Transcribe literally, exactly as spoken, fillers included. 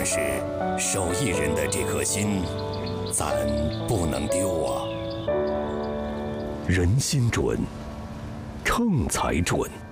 但是手艺人的这颗心，咱不能丢啊。 人心准，秤才准。